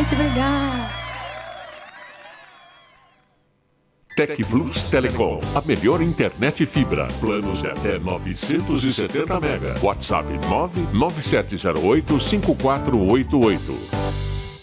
gente. Obrigada. Tec Plus Telecom, a melhor internet fibra. Planos de até 970 mega. WhatsApp 99708-5488.